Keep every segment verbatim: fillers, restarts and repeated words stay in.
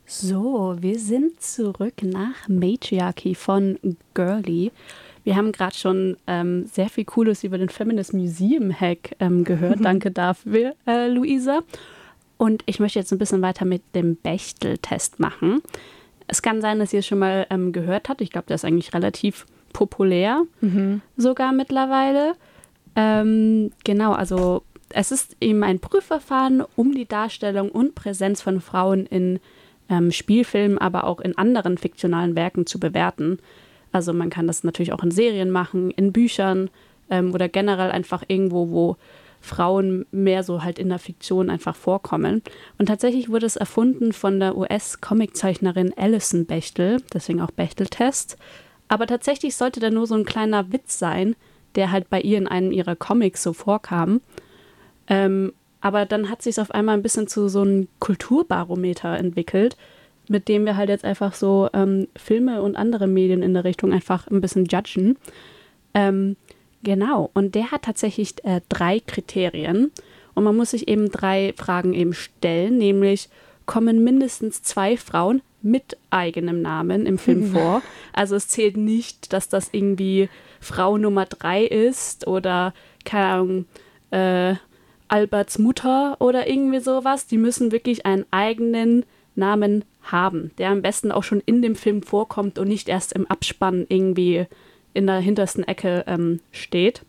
So, wir sind zurück nach Matriarchy von Girly. Wir haben gerade schon ähm, sehr viel Cooles über den Feminist Museum Hack ähm, gehört. Danke dafür, äh, Luisa. Und ich möchte jetzt ein bisschen weiter mit dem Bechtel-Test machen. Es kann sein, dass ihr es schon mal ähm, gehört habt. Ich glaube, der ist eigentlich relativ populär, mhm. sogar mittlerweile. Ähm, genau, also es ist eben ein Prüfverfahren, um die Darstellung und Präsenz von Frauen in ähm, Spielfilmen, aber auch in anderen fiktionalen Werken zu bewerten. Also man kann das natürlich auch in Serien machen, in Büchern ähm, oder generell einfach irgendwo, wo Frauen mehr so halt in der Fiktion einfach vorkommen. Und tatsächlich wurde es erfunden von der U S-Comiczeichnerin Alison Bechdel, deswegen auch Bechdel-Test. Aber tatsächlich sollte der nur so ein kleiner Witz sein, der halt bei ihr in einem ihrer Comics so vorkam. Ähm, aber dann hat sich es auf einmal ein bisschen zu so einem Kulturbarometer entwickelt, mit dem wir halt jetzt einfach so ähm, Filme und andere Medien in der Richtung einfach ein bisschen judgen. Ähm, genau, und der hat tatsächlich äh, drei Kriterien. Und man muss sich eben drei Fragen eben stellen, nämlich kommen mindestens zwei Frauen mit eigenem Namen im Film vor. Also es zählt nicht, dass das irgendwie Frau Nummer drei ist oder, keine Ahnung, äh, Alberts Mutter oder irgendwie sowas. Die müssen wirklich einen eigenen Namen haben, der am besten auch schon in dem Film vorkommt und nicht erst im Abspann irgendwie in der hintersten Ecke ähm, steht.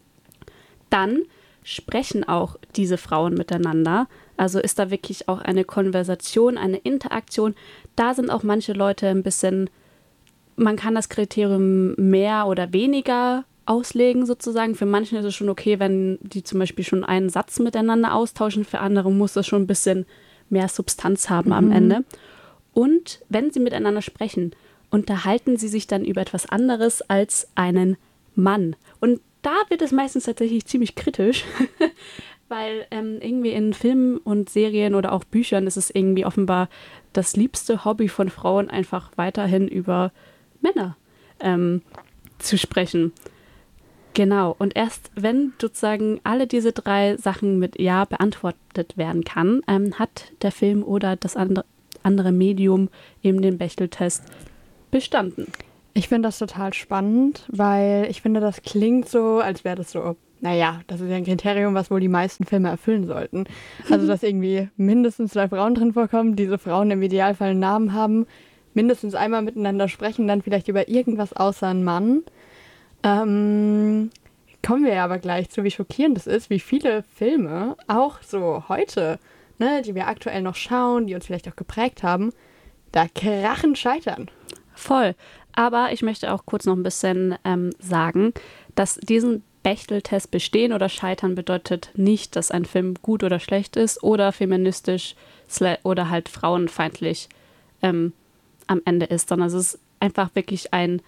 Dann sprechen auch diese Frauen miteinander. Also ist da wirklich auch eine Konversation, eine Interaktion. Da sind auch manche Leute ein bisschen, man kann das Kriterium mehr oder weniger auslegen sozusagen. Für manche ist es schon okay, wenn die zum Beispiel schon einen Satz miteinander austauschen. Für andere muss das schon ein bisschen mehr Substanz haben mhm. am Ende. Und wenn sie miteinander sprechen, unterhalten sie sich dann über etwas anderes als einen Mann. Und da wird es meistens tatsächlich ziemlich kritisch, weil ähm, irgendwie in Filmen und Serien oder auch Büchern ist es irgendwie offenbar das liebste Hobby von Frauen, einfach weiterhin über Männer ähm, zu sprechen. Genau, und erst wenn sozusagen alle diese drei Sachen mit Ja beantwortet werden kann, ähm, hat der Film oder das andere, andere Medium eben den Bechdel-Test bestanden. Ich finde das total spannend, weil ich finde, das klingt so, als wäre das so, naja, das ist ja ein Kriterium, was wohl die meisten Filme erfüllen sollten. Also, dass irgendwie mindestens zwei Frauen drin vorkommen, diese Frauen im Idealfall einen Namen haben, mindestens einmal miteinander sprechen, dann vielleicht über irgendwas außer einen Mann. Ähm, kommen wir ja aber gleich zu, wie schockierend es ist, wie viele Filme, auch so heute, ne, die wir aktuell noch schauen, die uns vielleicht auch geprägt haben, da krachend scheitern. Voll. Aber ich möchte auch kurz noch ein bisschen ähm, sagen, dass diesen Bechdel-Test bestehen oder scheitern bedeutet nicht, dass ein Film gut oder schlecht ist oder feministisch oder halt frauenfeindlich ähm, am Ende ist, sondern es ist einfach wirklich ein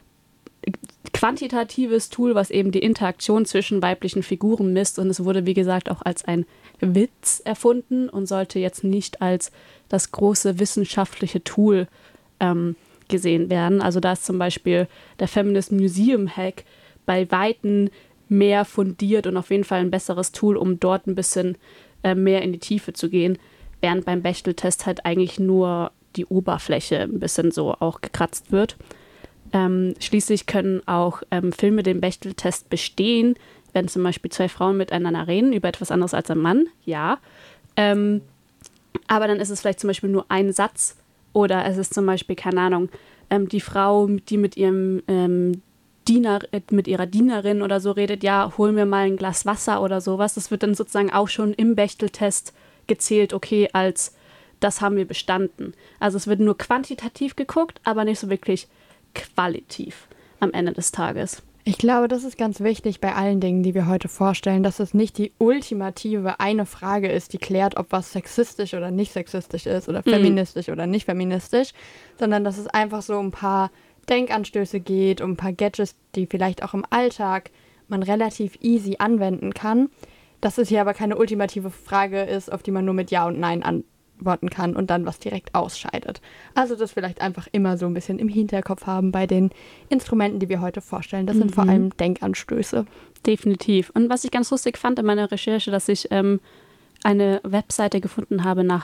quantitatives Tool, was eben die Interaktion zwischen weiblichen Figuren misst, und es wurde, wie gesagt, auch als ein Witz erfunden und sollte jetzt nicht als das große wissenschaftliche Tool ähm, gesehen werden. Also da ist zum Beispiel der Feminist Museum Hack bei Weitem mehr fundiert und auf jeden Fall ein besseres Tool, um dort ein bisschen äh, mehr in die Tiefe zu gehen, während beim Bechdel-Test halt eigentlich nur die Oberfläche ein bisschen so auch gekratzt wird. Ähm, schließlich können auch ähm, Filme den Bechdel-Test bestehen, wenn zum Beispiel zwei Frauen miteinander reden über etwas anderes als ein Mann, ja. Ähm, aber dann ist es vielleicht zum Beispiel nur ein Satz oder es ist zum Beispiel, keine Ahnung, ähm, die Frau, die mit ihrem ähm, Diener, äh, mit ihrer Dienerin oder so redet, ja, hol mir mal ein Glas Wasser oder sowas. Das wird dann sozusagen auch schon im Bechdel-Test gezählt, okay, als das haben wir bestanden. Also es wird nur quantitativ geguckt, aber nicht so wirklich qualitativ am Ende des Tages. Ich glaube, das ist ganz wichtig bei allen Dingen, die wir heute vorstellen, dass es nicht die ultimative eine Frage ist, die klärt, ob was sexistisch oder nicht sexistisch ist oder feministisch mhm. oder nicht feministisch, sondern dass es einfach so um ein paar Denkanstöße geht, um ein paar Gadgets, die vielleicht auch im Alltag man relativ easy anwenden kann. Dass es hier aber keine ultimative Frage ist, auf die man nur mit Ja und Nein antworten kann und dann was direkt ausscheidet. Also das vielleicht einfach immer so ein bisschen im Hinterkopf haben bei den Instrumenten, die wir heute vorstellen. Das mhm. sind vor allem Denkanstöße. Definitiv. Und was ich ganz lustig fand in meiner Recherche, dass ich ähm, eine Webseite gefunden habe nach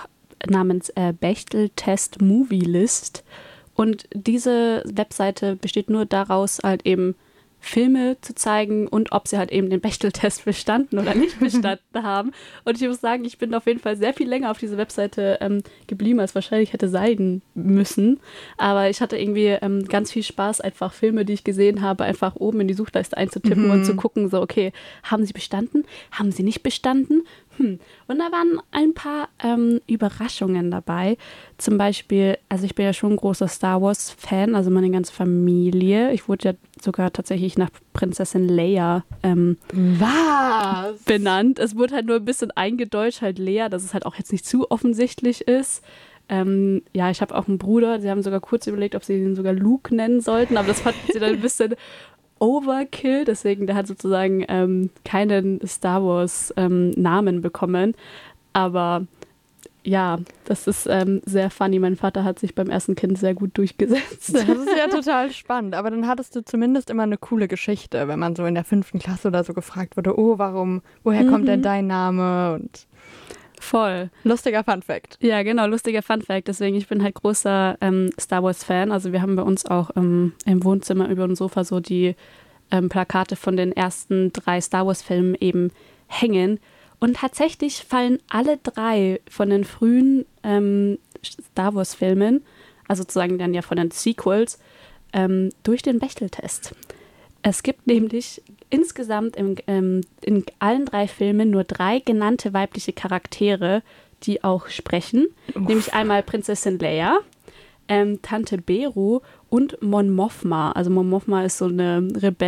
namens äh, Bechtel-Test Movie List. Und diese Webseite besteht nur daraus, halt eben Filme zu zeigen und ob sie halt eben den Bechtel-Test bestanden oder nicht bestanden haben. Und ich muss sagen, ich bin auf jeden Fall sehr viel länger auf dieser Webseite ähm, geblieben, als wahrscheinlich hätte sein müssen. Aber ich hatte irgendwie ähm, ganz viel Spaß, einfach Filme, die ich gesehen habe, einfach oben in die Suchleiste einzutippen mhm. und zu gucken, so okay, haben sie bestanden? Haben sie nicht bestanden? Hm. Und da waren ein paar ähm, Überraschungen dabei. Zum Beispiel, also ich bin ja schon ein großer Star Wars-Fan, also meine ganze Familie. Ich wurde ja sogar tatsächlich nach Prinzessin Leia ähm, Was? benannt. Es wurde halt nur ein bisschen eingedeutscht, halt Leia, dass es halt auch jetzt nicht zu offensichtlich ist. Ähm, ja, ich habe auch einen Bruder, sie haben sogar kurz überlegt, ob sie ihn sogar Luke nennen sollten, aber das fanden sie dann ein bisschen Overkill, deswegen der hat sozusagen ähm, keinen Star Wars ähm, Namen bekommen, aber ja, das ist ähm, sehr funny. Mein Vater hat sich beim ersten Kind sehr gut durchgesetzt. Das ist ja total spannend, aber dann hattest du zumindest immer eine coole Geschichte, wenn man so in der fünften Klasse oder so gefragt wurde, oh, warum, woher mhm. kommt denn dein Name? Und voll. Lustiger Funfact. Ja, genau, lustiger Funfact. Deswegen, ich bin halt großer ähm, Star Wars-Fan. Also wir haben bei uns auch ähm, im Wohnzimmer über dem Sofa so die ähm, Plakate von den ersten drei Star Wars-Filmen eben hängen. Und tatsächlich fallen alle drei von den frühen ähm, Star Wars-Filmen, also sozusagen dann ja von den Sequels, ähm, durch den Bechtel-Test. Es gibt nämlich insgesamt im, ähm, in allen drei Filmen nur drei genannte weibliche Charaktere, die auch sprechen. Uff. Nämlich einmal Prinzessin Leia, ähm, Tante Beru und Mon Mothma. Also Mon Mothma ist so eine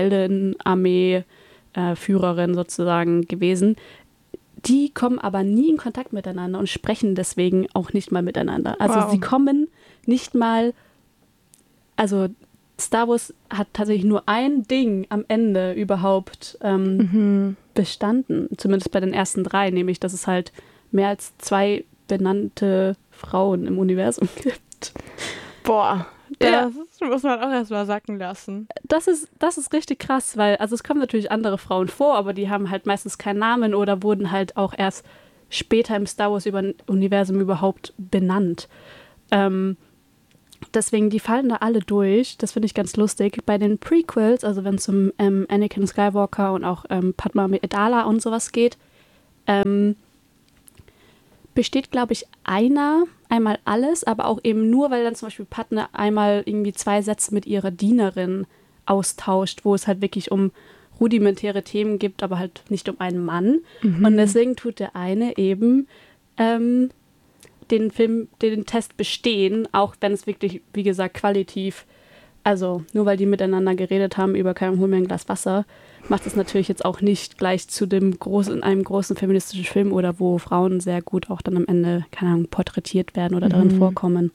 Rebellen-Armee-Führerin äh, sozusagen gewesen. Die kommen aber nie in Kontakt miteinander und sprechen deswegen auch nicht mal miteinander. Also wow. sie kommen nicht mal, also Star Wars hat tatsächlich nur ein Ding am Ende überhaupt ähm, mhm. bestanden. Zumindest bei den ersten drei, nämlich, dass es halt mehr als zwei benannte Frauen im Universum gibt. Boah, das ja. muss man auch erstmal sacken lassen. Das ist, das ist richtig krass, weil, also es kommen natürlich andere Frauen vor, aber die haben halt meistens keinen Namen oder wurden halt auch erst später im Star Wars-Universum überhaupt benannt. Ähm, Deswegen, die fallen da alle durch. Das finde ich ganz lustig. Bei den Prequels, also wenn es um ähm, Anakin Skywalker und auch ähm, Padma Amidala und sowas geht, ähm, besteht, glaube ich, einer, einmal alles, aber auch eben nur, weil dann zum Beispiel Padme einmal irgendwie zwei Sätze mit ihrer Dienerin austauscht, wo es halt wirklich um rudimentäre Themen gibt, aber halt nicht um einen Mann. Mhm. Und deswegen tut der eine eben ähm, den Film, den Test bestehen, auch wenn es wirklich, wie gesagt, qualitativ, also nur weil die miteinander geredet haben über kein hol mir ein Glas Wasser, macht es natürlich jetzt auch nicht gleich zu dem großen, einem großen feministischen Film oder wo Frauen sehr gut auch dann am Ende, keine Ahnung, porträtiert werden oder darin mhm. vorkommen.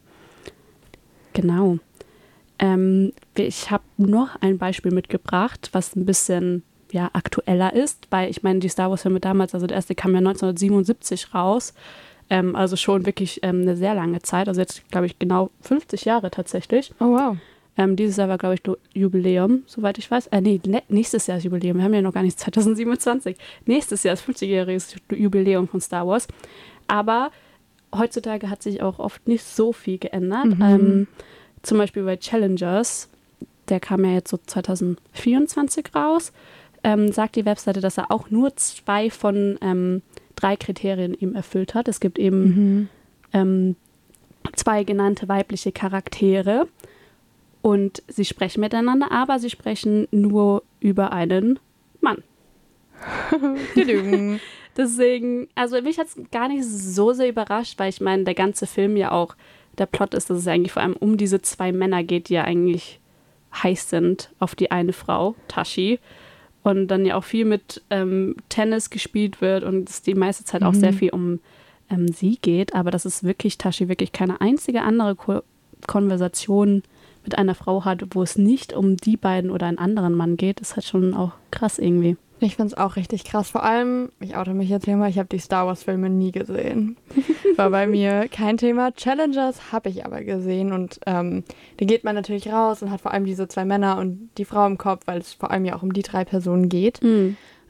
Genau. Ähm, ich habe noch ein Beispiel mitgebracht, was ein bisschen ja, aktueller ist, weil ich meine, die Star Wars-Filme damals, also der erste kam ja neunzehnhundertsiebenundsiebzig raus, Ähm, also schon wirklich ähm, eine sehr lange Zeit. Also jetzt, glaube ich, genau fünfzig Jahre tatsächlich. Oh, wow. Ähm, dieses Jahr war, glaube ich, Jubiläum, soweit ich weiß. Äh, nee, ne- nächstes Jahr ist Jubiläum. Wir haben ja noch gar nicht zweitausendsiebenundzwanzig. Nächstes Jahr ist fünfzigjähriges Jubiläum von Star Wars. Aber heutzutage hat sich auch oft nicht so viel geändert. Mhm. Ähm, zum Beispiel bei Challengers, der kam ja jetzt so zweitausendvierundzwanzig raus, ähm, sagt die Webseite, dass er auch nur zwei von ähm, drei Kriterien ihm erfüllt hat. Es gibt eben mhm. ähm, zwei genannte weibliche Charaktere und sie sprechen miteinander, aber sie sprechen nur über einen Mann. Deswegen, also mich hat es gar nicht so sehr überrascht, weil ich meine, der ganze Film ja auch, der Plot ist, dass es eigentlich vor allem um diese zwei Männer geht, die ja eigentlich heiß sind auf die eine Frau, Tashi. Und dann ja auch viel mit ähm, Tennis gespielt wird und es die meiste Zeit auch mhm. sehr viel um ähm, sie geht. Aber dass es wirklich, Tashi wirklich keine einzige andere Ko- Konversation mit einer Frau hat, wo es nicht um die beiden oder einen anderen Mann geht, ist halt schon auch krass irgendwie. Ich finde es auch richtig krass. Vor allem, ich oute mich jetzt hier mal, ich habe die Star Wars-Filme nie gesehen. War bei mir kein Thema. Challengers habe ich aber gesehen und ähm, da geht man natürlich raus und hat vor allem diese zwei Männer und die Frau im Kopf, weil es vor allem ja auch um die drei Personen geht. Mhm.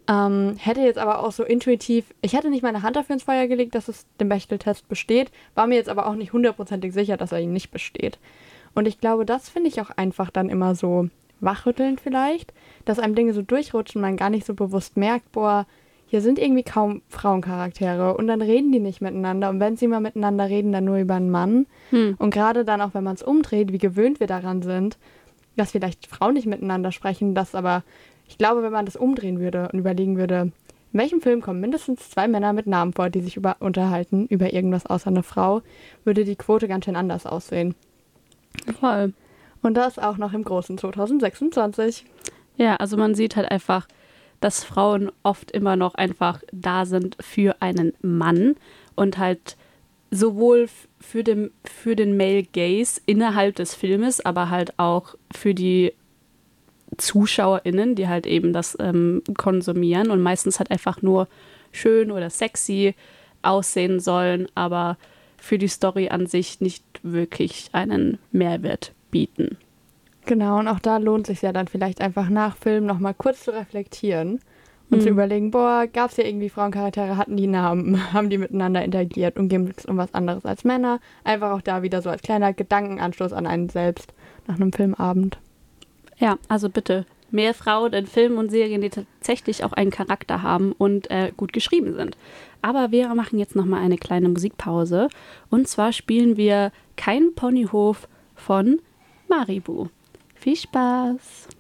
Ähm, hätte jetzt aber auch so intuitiv, ich hätte nicht meine Hand dafür ins Feuer gelegt, dass es den Bechtel-Test besteht, war mir jetzt aber auch nicht hundertprozentig sicher, dass er ihn nicht besteht. Und ich glaube, das finde ich auch einfach dann immer so wachrüttelnd vielleicht, dass einem Dinge so durchrutschen, man gar nicht so bewusst merkt, boah, hier sind irgendwie kaum Frauencharaktere und dann reden die nicht miteinander und wenn sie mal miteinander reden, dann nur über einen Mann. Hm. Und gerade dann auch, wenn man es umdreht, wie gewöhnt wir daran sind, dass vielleicht Frauen nicht miteinander sprechen, dass aber, ich glaube, wenn man das umdrehen würde und überlegen würde, in welchem Film kommen mindestens zwei Männer mit Namen vor, die sich über, unterhalten über irgendwas außer eine Frau, würde die Quote ganz schön anders aussehen. Voll. Und das auch noch im großen zwanzig sechsundzwanzig. Ja, also man sieht halt einfach, dass Frauen oft immer noch einfach da sind für einen Mann und halt sowohl für den, für den Male Gaze innerhalb des Filmes, aber halt auch für die ZuschauerInnen, die halt eben das ähm, konsumieren und meistens halt einfach nur schön oder sexy aussehen sollen, aber für die Story an sich nicht wirklich einen Mehrwert bieten. Genau, und auch da lohnt es sich ja dann vielleicht einfach nach Film nochmal kurz zu reflektieren und mhm. zu überlegen, boah, gab es ja irgendwie Frauencharaktere, hatten die Namen, haben die miteinander interagiert und ging es um was anderes als Männer. Einfach auch da wieder so als kleiner Gedankenanstoß an einen selbst nach einem Filmabend. Ja, also bitte mehr Frauen in Filmen und Serien, die tatsächlich auch einen Charakter haben und äh, gut geschrieben sind. Aber wir machen jetzt nochmal eine kleine Musikpause und zwar spielen wir Kein Ponyhof von Maribu. Viel Spaß!